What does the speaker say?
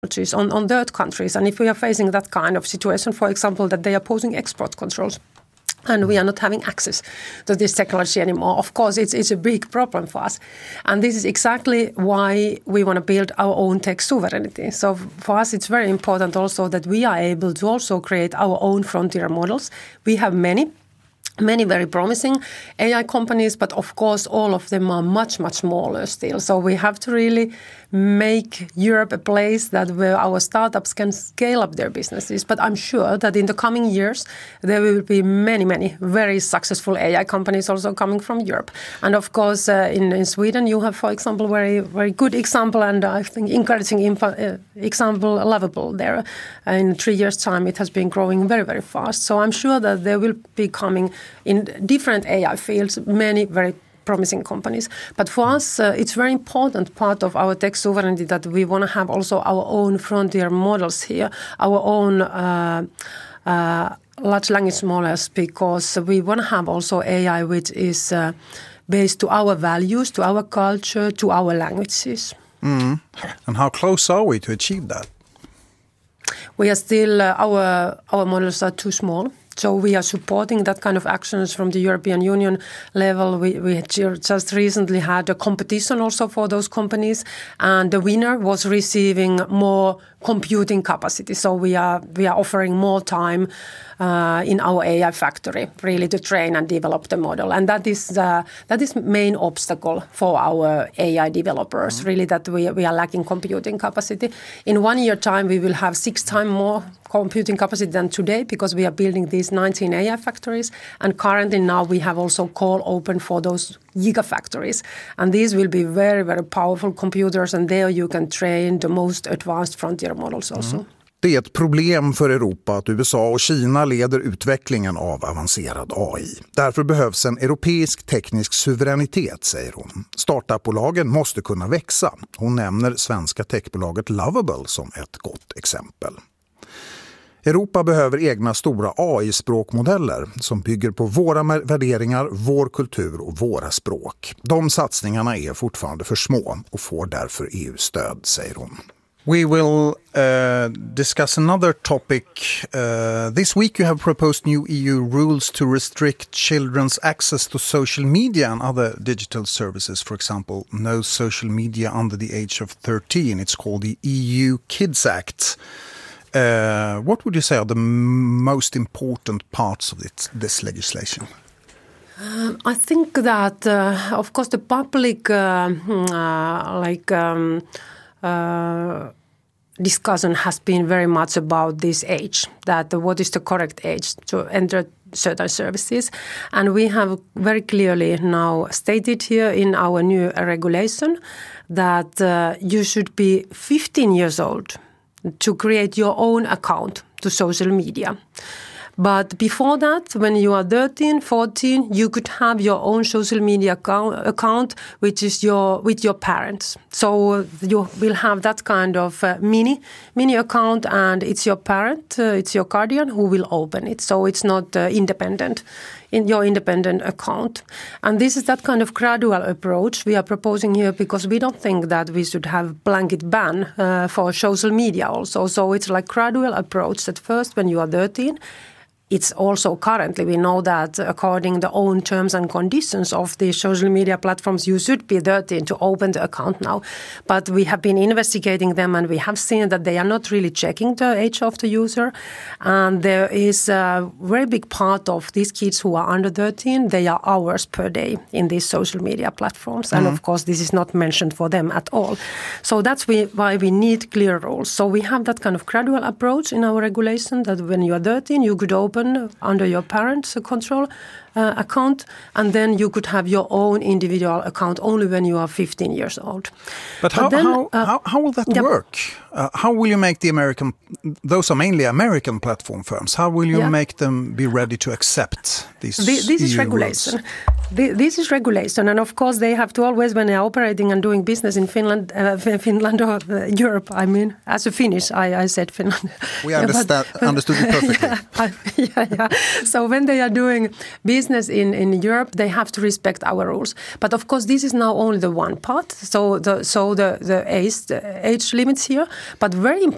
on third countries. And if we are facing that kind of situation, for example, that they are posing export controls, and we are not having access to this technology anymore, of course, it's a big problem for us. And this is exactly why we want to build our own tech sovereignty. So for us, it's very important also that we are able to also create our own frontier models. We have many very promising AI companies, but of course all of them are much smaller still. So we have to really make Europe a place where our startups can scale up their businesses. But I'm sure that in the coming years there will be many very successful AI companies also coming from Europe. And of course in Sweden you have, for example, very good example, and I think encouraging example, Lovable there. In 3 years' time it has been growing very fast. So I'm sure that there will be coming in different AI fields many very promising companies. But for us, it's very important part of our tech sovereignty that we want to have also our own frontier models here, our own large language models, because we want to have also AI which is based to our values, to our culture, to our languages. And how close are we to achieve that? We are still, our models are too small. So we are supporting that kind of actions from the European Union level. We just recently had a competition also for those companies, and the winner was receiving more computing capacity. So we are offering more time in our AI factory, really to train and develop the model. And that is main obstacle for our AI developers, really, that we are lacking computing capacity. In 1 year time, we will have 6 times more computing capacity than today, because we are building these 19 AI factories. And currently now we have also call open for those gigafactories. And these will be very powerful computers, and there you can train the most advanced frontier models also. Det är ett problem för Europa att USA och Kina leder utvecklingen av avancerad AI. Därför behövs en europeisk teknisk suveränitet, säger hon. Startupbolagen måste kunna växa. Hon nämner svenska techbolaget Lovable som ett gott exempel. Europa behöver egna stora AI-språkmodeller som bygger på våra värderingar, vår kultur och våra språk. De satsningarna är fortfarande för små och får därför EU-stöd, säger hon. We will discuss another topic. This week you have proposed new EU rules to restrict children's access to social media and other digital services. For example, no social media under the age of 13. It's called the EU Kids Act. What would you say are the most important parts of this legislation? I think that, of course, the public discussion has been very much about this age, that what is the correct age to enter certain services. And we have very clearly now stated here in our new regulation that you should be 15 years old to create your own account to social media. But before that, when you are 13, 14, you could have your own social media account which is with your parents. So you will have that kind of mini account, and it's your parent, it's your guardian who will open it. So it's not independent in your independent account. And this is that kind of gradual approach we are proposing here, because we don't think that we should have blanket ban for social media also. So it's like gradual approach that first when you are 13, it's also currently, we know that according to the own terms and conditions of the social media platforms, you should be 13 to open the account now. But we have been investigating them, and we have seen that they are not really checking the age of the user. And there is a very big part of these kids who are under 13, they are hours per day in these social media platforms. And of course, this is not mentioned for them at all. So that's why we need clear rules. So we have that kind of gradual approach in our regulation, that when you are 13, you could open under your parents' control account, and then you could have your own individual account only when you are 15 years old. But how will that work? How will you make those are mainly American platform firms, how will you make them be ready to accept these This is regulation. This is regulation, and of course they have to always, when they are operating and doing business in Finland or Europe, I mean, as a Finnish, I said Finland. We understood it perfectly. Yeah. So when they are doing business in Europe, they have to respect our rules. But of course, this is now only the one part. So the age limits here, but very important